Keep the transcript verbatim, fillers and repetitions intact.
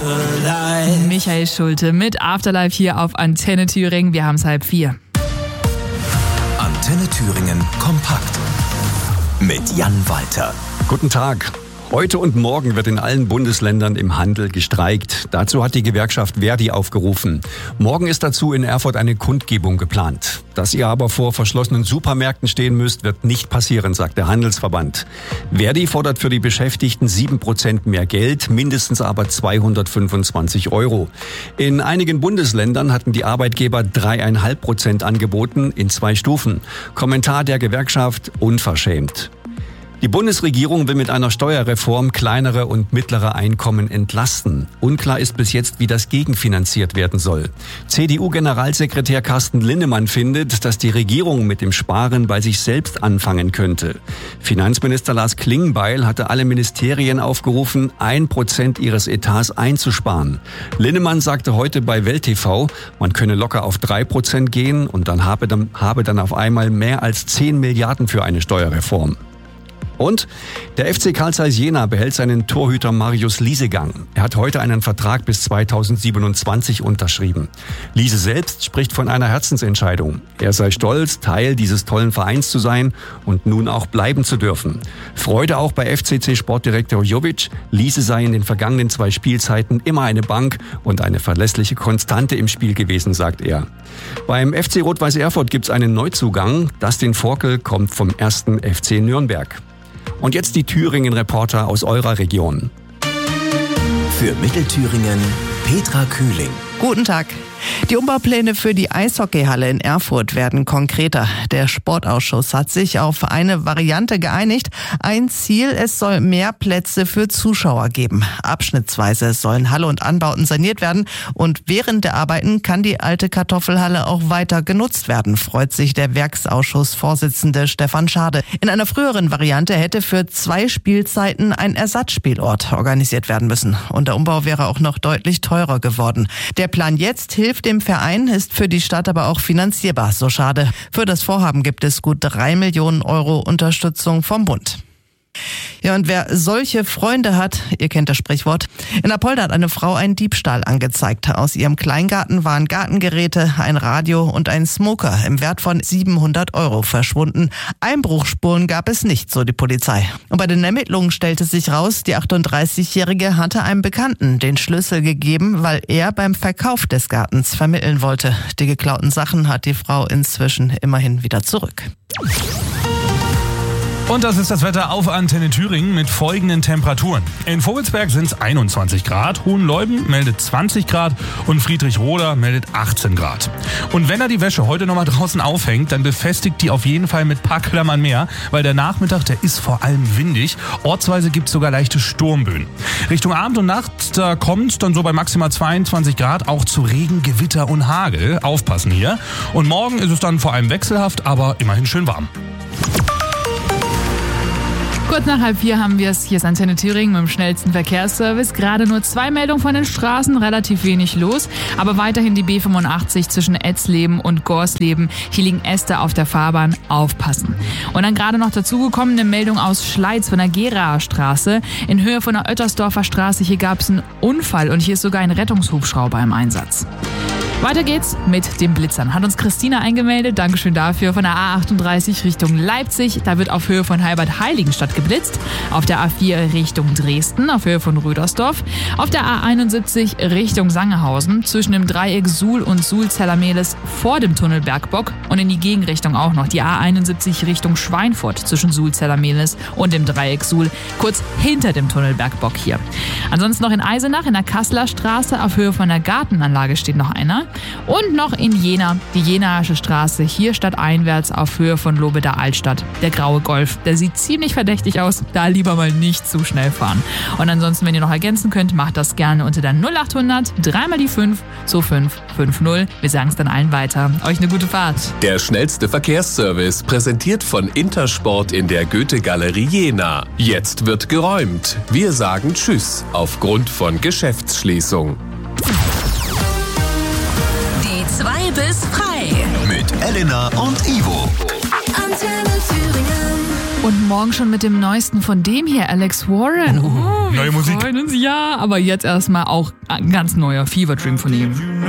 Michael Schulte mit Afterlife hier auf Antenne Thüringen. Wir haben es halb vier. Antenne Thüringen kompakt mit Jan Walter. Guten Tag. Heute und morgen wird in allen Bundesländern im Handel gestreikt. Dazu hat die Gewerkschaft Verdi aufgerufen. Morgen ist dazu in Erfurt eine Kundgebung geplant. Dass ihr aber vor verschlossenen Supermärkten stehen müsst, wird nicht passieren, sagt der Handelsverband. Verdi fordert für die Beschäftigten sieben Prozent mehr Geld, mindestens aber zweihundertfünfundzwanzig Euro. In einigen Bundesländern hatten die Arbeitgeber drei Komma fünf Prozent angeboten, in zwei Stufen. Kommentar der Gewerkschaft: unverschämt. Die Bundesregierung will mit einer Steuerreform kleinere und mittlere Einkommen entlasten. Unklar ist bis jetzt, wie das gegenfinanziert werden soll. C D U-Generalsekretär Carsten Linnemann findet, dass die Regierung mit dem Sparen bei sich selbst anfangen könnte. Finanzminister Lars Klingbeil hatte alle Ministerien aufgerufen, ein Prozent ihres Etats einzusparen. Linnemann sagte heute bei Welt T V, man könne locker auf drei Prozent gehen und dann habe dann, habe dann auf einmal mehr als zehn Milliarden für eine Steuerreform. Und der F C Carl Zeiss Jena behält seinen Torhüter Marius Liesegang. Er hat heute einen Vertrag bis zweitausendsiebenundzwanzig unterschrieben. Liese selbst spricht von einer Herzensentscheidung. Er sei stolz, Teil dieses tollen Vereins zu sein und nun auch bleiben zu dürfen. Freude auch bei F C C-Sportdirektor Jovic. Liese sei in den vergangenen zwei Spielzeiten immer eine Bank und eine verlässliche Konstante im Spiel gewesen, sagt er. Beim F C Rot-Weiß Erfurt gibt's einen Neuzugang. Dustin Forkel kommt vom ersten F C Nürnberg. Und jetzt die Thüringen-Reporter aus eurer Region. Für Mittelthüringen Petra Kühling. Guten Tag. Die Umbaupläne für die Eishockeyhalle in Erfurt werden konkreter. Der Sportausschuss hat sich auf eine Variante geeinigt. Ein Ziel, es soll mehr Plätze für Zuschauer geben. Abschnittsweise sollen Halle und Anbauten saniert werden. Und während der Arbeiten kann die alte Kartoffelhalle auch weiter genutzt werden, freut sich der Werksausschussvorsitzende Stefan Schade. In einer früheren Variante hätte für zwei Spielzeiten ein Ersatzspielort organisiert werden müssen. Und der Umbau wäre auch noch deutlich teurer geworden. Der Plan jetzt hilft dem Verein, ist für die Stadt aber auch finanzierbar, so Schade. Für das Vorhaben gibt es gut drei Millionen Euro Unterstützung vom Bund. Ja, und wer solche Freunde hat, ihr kennt das Sprichwort. In Apolda hat eine Frau einen Diebstahl angezeigt. Aus ihrem Kleingarten waren Gartengeräte, ein Radio und ein Smoker im Wert von siebenhundert Euro verschwunden. Einbruchsspuren gab es nicht, so die Polizei. Und bei den Ermittlungen stellte sich raus, die achtunddreißigjährige hatte einem Bekannten den Schlüssel gegeben, weil er beim Verkauf des Gartens vermitteln wollte. Die geklauten Sachen hat die Frau inzwischen immerhin wieder zurück. Und das ist das Wetter auf Antenne Thüringen mit folgenden Temperaturen. In Vogelsberg sind es einundzwanzig Grad, Hohenleuben meldet zwanzig Grad und Friedrichroda meldet achtzehn Grad. Und wenn er die Wäsche heute nochmal draußen aufhängt, dann befestigt die auf jeden Fall mit ein paar Klammern mehr, weil der Nachmittag, der ist vor allem windig. Ortsweise gibt es sogar leichte Sturmböen. Richtung Abend und Nacht, da kommt es dann so bei maximal zweiundzwanzig Grad auch zu Regen, Gewitter und Hagel. Aufpassen hier. Und morgen ist es dann vor allem wechselhaft, aber immerhin schön warm. Kurz nach halb vier haben wir es. Hier ist Antenne Thüringen mit dem schnellsten Verkehrsservice. Gerade nur zwei Meldungen von den Straßen, relativ wenig los. Aber weiterhin die B fünfundachtzig zwischen Etzleben und Gorsleben. Hier liegen Äste auf der Fahrbahn. Aufpassen. Und dann gerade noch dazugekommen eine Meldung aus Schleiz von der Geraer Straße. In Höhe von der Oettersdorfer Straße. Hier gab es einen Unfall und hier ist sogar ein Rettungshubschrauber im Einsatz. Weiter geht's mit den Blitzern. Hat uns Christina eingemeldet. Dankeschön dafür. Von der A achtunddreißig Richtung Leipzig. Da wird auf Höhe von Halbert-Heiligenstadt geblitzt. Auf der A vier Richtung Dresden. Auf Höhe von Rüdersdorf. Auf der A einundsiebzig Richtung Sangerhausen. Zwischen dem Dreieck Suhl und Suhl-Zellermehles vor dem Tunnel Bergbock. Und in die Gegenrichtung auch noch. Die A einundsiebzig Richtung Schweinfurt. Zwischen Suhl-Zellermehles und dem Dreieck Suhl. Kurz hinter dem Tunnel Bergbock hier. Ansonsten noch in Eisenach in der Kasseler Straße. Auf Höhe von der Gartenanlage steht noch einer. Und noch in Jena, die Jenaische Straße, hier stadteinwärts auf Höhe von Lobeda Altstadt. Der graue Golf, der sieht ziemlich verdächtig aus, da lieber mal nicht zu schnell fahren. Und ansonsten, wenn ihr noch ergänzen könnt, macht das gerne unter der null achthundert, dreimal die fünf, so fünf fünf null. Wir sagen es dann allen weiter. Euch eine gute Fahrt. Der schnellste Verkehrsservice, präsentiert von Intersport in der Goethe-Galerie Jena. Jetzt wird geräumt. Wir sagen Tschüss aufgrund von Geschäftsschließung. Zwei bis frei. Mit Elena und Ivo. Antenne Thüringen. Und morgen schon mit dem Neuesten von dem hier, Alex Warren. Oh, wir neue Musik. freuen uns, ja. Aber jetzt erstmal auch ein ganz neuer Fever Dream von ihm.